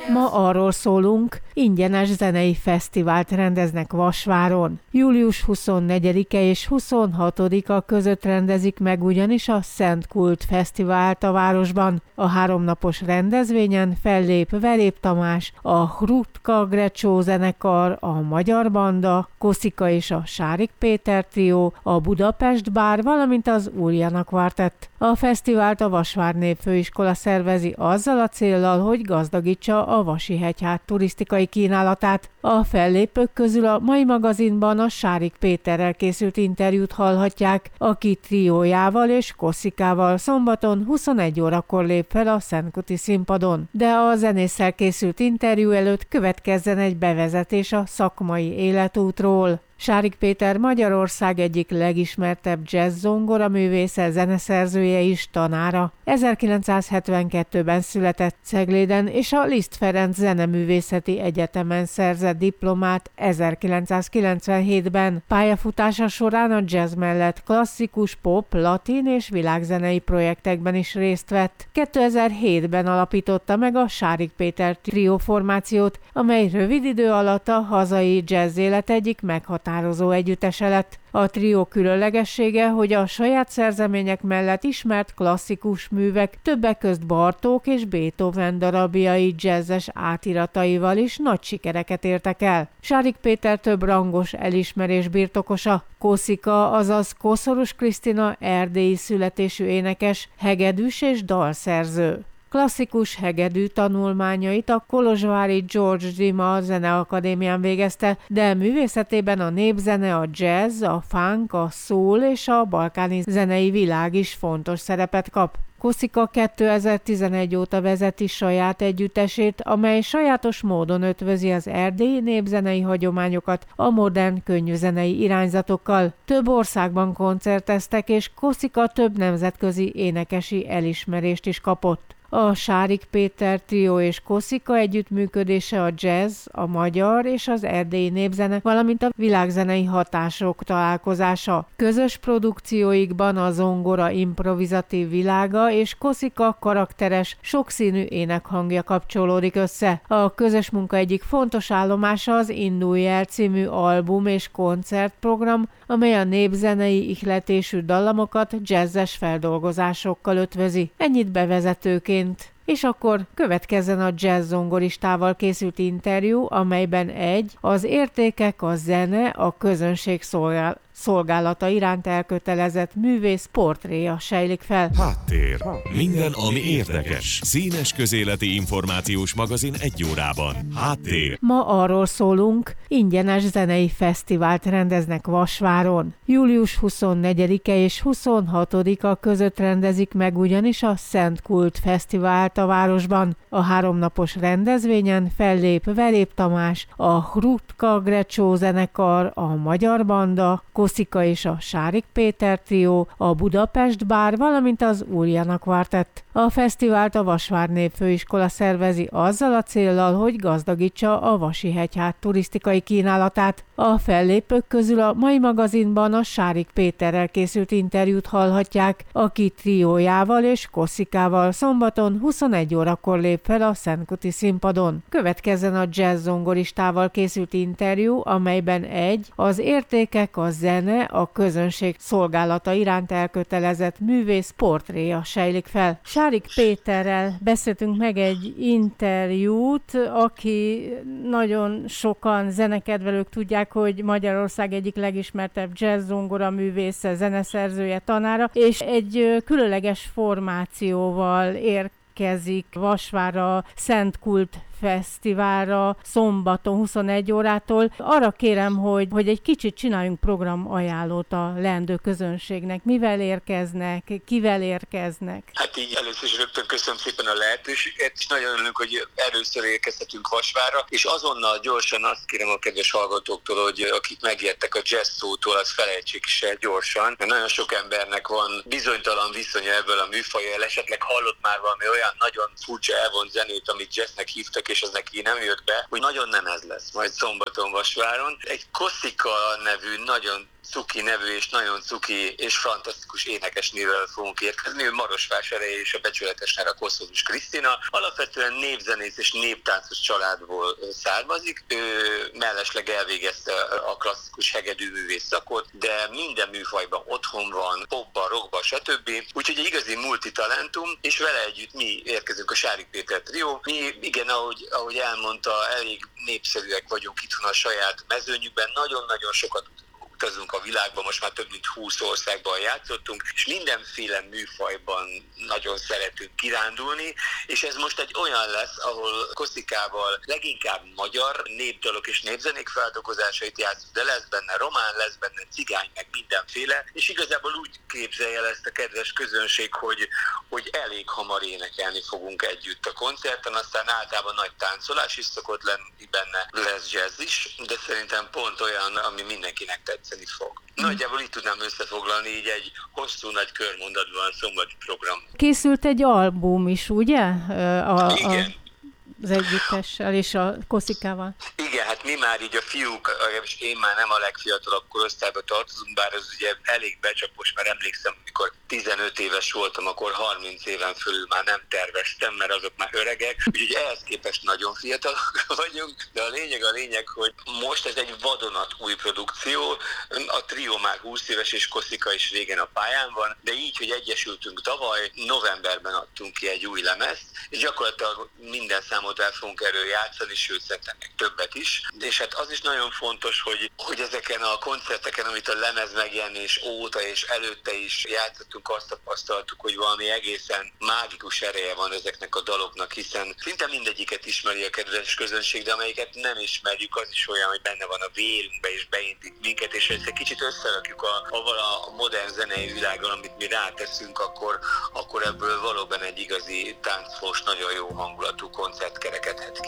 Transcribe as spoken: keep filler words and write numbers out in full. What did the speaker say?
Ma arról szólunk, ingyenes zenei fesztivált rendeznek Vasváron. július huszonnegyedike és huszonhatodika között rendezik meg ugyanis a Szent Kult Fesztivált a városban. A háromnapos rendezvényen fellép Verép Tamás, a Hrutka Grecsó zenekar, a Magyar Banda, Koszika és a Sárik Péter trió, a Budapest Bár, valamint az Uljana Kvartett. A fesztivált a Vasvár Népfőiskola szervezi azzal a céllal, hogy gazdagítsa a Vasi-hegyház turisztikai kínálatát. A fellépők közül a mai magazinban a Sárik Péterrel készült interjút hallhatják, aki triójával és Koszikával szombaton huszonegy órakor lép fel a Szentkuti színpadon. De a zenésszel készült interjú előtt következzen egy bevezetés a szakmai életútról. Sárik Péter Magyarország egyik legismertebb jazz zongoraművésze, zeneszerzője is, tanára. ezerkilencszázhetvenkettőben született Cegléden, és a Liszt Ferenc Zeneművészeti Egyetemen szerzett diplomát ezerkilencszázkilencvenhétben. Pályafutása során a jazz mellett klasszikus, pop, latin és világzenei projektekben is részt vett. kétezer-hétben alapította meg a Sárik Péter trió formációt, amely rövid idő alatt a hazai jazz élet egyik meghatározó Határozó együttese lett. A trió különlegessége, hogy a saját szerzemények mellett ismert klasszikus művek, többek közt Bartók és Beethoven darabjai jazzes átirataival is nagy sikereket értek el. Sárik Péter több rangos elismerés birtokosa. Koszika, azaz Koszorús Krisztina erdélyi születésű énekes, hegedűs és dalszerző. Klasszikus hegedű tanulmányait a kolozsvári George Dima Zeneakadémián végezte, de művészetében a népzene, a jazz, a funk, a soul és a balkáni zenei világ is fontos szerepet kap. Koszika kétezer-tizenegy óta vezeti saját együttesét, amely sajátos módon ötvözi az erdélyi népzenei hagyományokat a modern könnyűzenei irányzatokkal. Több országban koncerteztek, és Koszika több nemzetközi énekesi elismerést is kapott. A Sárik Péter trió és Koszika együttműködése a jazz, a magyar és az erdélyi népzene, valamint a világzenei hatások találkozása. Közös produkcióikban a zongora improvizatív világa és Koszika karakteres, sokszínű énekhangja kapcsolódik össze. A közös munka egyik fontos állomása az Indulj el című album és koncertprogram, amely a népzenei ihletésű dallamokat jazzes feldolgozásokkal ötvözi. Ennyit bevezetőként. És akkor következzen a jazz zongoristával készült interjú, amelyben egy, az értékek, a zene, a közönség szolgál, szolgálata iránt elkötelezett művész portréja sejlik fel. Háttér. Minden, ami érdekes. Színes közéleti információs magazin egy órában. Háttér. Ma arról szólunk, ingyenes zenei fesztivált rendeznek Vasváron. július huszonnegyedike és huszonhatodika között rendezik meg ugyanis a Szent Kult Fesztivált a városban. A háromnapos rendezvényen fellép Verép Tamás, a Hrutka Grecsó zenekar, a Magyar Banda, Koszika és a Sárik Péter trió, a Budapest Bár, valamint az Uljana Kvartett. A fesztivált a Vasvár Népfőiskola szervezi azzal a céllal, hogy gazdagítsa a Vasi-hegyház turisztikai kínálatát. A fellépők közül a mai magazinban a Sárik Péterrel készült interjút hallhatják, aki triójával és Koszikával szombaton huszonegy órakor lép fel a Szentkuti színpadon. Következzen a jazz zongoristával készült interjú, amelyben egy, az értékek, a zene, a közönség szolgálata iránt elkötelezett művész portréja sejlik fel. Sárik Péterrel beszéltünk meg egy interjút, aki nagyon sokan zenekedvelők tudják, hogy Magyarország egyik legismertebb jazz zongoraművésze, zeneszerzője, tanára, és egy különleges formációval érkezik Vasvárra, Szent Kult Fesztiválra szombaton huszonegy órától. Arra kérem, hogy, hogy egy kicsit csináljunk programajánlót a leendő közönségnek. Mivel érkeznek, kivel érkeznek? Hát így először is rögtön köszönöm szépen a lehetőséget, és nagyon örülünk, hogy először érkezhetünk Vasvárra, és azonnal gyorsan azt kérem a kedves hallgatóktól, hogy akik megértek a jazz szótól, az felejtsék se gyorsan, mert nagyon sok embernek van bizonytalan viszonya ebből a műfajjal, esetleg hallott már valami olyan nagyon furcsa elvont zenét, amit jazznek hívtak, és az neki nem jött be, hogy nagyon nem ez lesz majd szombaton Vasváron. Egy Koszika nevű nagyon cuki nevű és nagyon cuki és fantasztikus énekesnővel fogunk érkezni. Ő Marosvásárhelyi és a becsületes neve Koszorús Krisztina. Alapvetően népzenész és néptáncos családból származik. Ő mellesleg elvégezte a klasszikus hegedűművész szakot, de minden műfajban otthon van, popban, rockban, stb. Úgyhogy egy igazi multitalentum, és vele együtt mi érkezünk a Sárik Péter Trió. Mi, igen, ahogy, ahogy elmondta, elég népszerűek vagyunk itthon a saját mezőnyükben, nagyon-nagyon sokat utazunk a világban, most már több mint húsz országban játszottunk, és mindenféle műfajban nagyon szeretünk kirándulni, és ez most egy olyan lesz, ahol Koszikával leginkább magyar népdalok és népzenék feldolgozásait játszunk, de lesz benne román, lesz benne cigány, meg mindenféle, és igazából úgy képzelje el ezt a kedves közönség, hogy, hogy elég hamar énekelni fogunk együtt a koncerten, aztán általában nagy táncolás is szokott lenni benne, lesz jazz is, de szerintem pont olyan, ami mindenkinek tetszeni fog. Nagyjából így tudnám összefoglalni így egy hosszú nagy körmondatban szombati program. Készült egy album is, ugye? A, Igen. A... az együttessel és a Koszikával. Igen, hát mi már így a fiúk, és én már nem a legfiatalabb korosztályba tartozunk, bár ez ugye elég becsapos, mert emlékszem, amikor tizenöt éves voltam, akkor harminc éven fölül már nem terveztem, mert azok már öregek, úgyhogy ehhez képest nagyon fiatalok vagyunk, de a lényeg a lényeg, hogy most ez egy vadonat új produkció, a trió már húsz éves, és Koszika is régen a pályán van, de így, hogy egyesültünk tavaly, novemberben adtunk ki egy új lemezt, és gyakorlatilag minden számot el fogunk erről játszani, sőt szerintem még többet is. És hát az is nagyon fontos, hogy, hogy ezeken a koncerteken, amit a lemez megjelenés óta és előtte is játszottunk, azt tapasztaltuk, hogy valami egészen mágikus ereje van ezeknek a daloknak, hiszen szinte mindegyiket ismeri a kedves közönség, de amelyiket nem ismerjük, az is olyan, hogy benne van a vérünkbe és beindít minket, és ezt egy kicsit összerakjuk a, avval a modern zenei világgal, amit mi ráteszünk, akkor, akkor ebből valóban egy igazi táncfos, nagyon jó hangulatú koncert kerekedhet ki.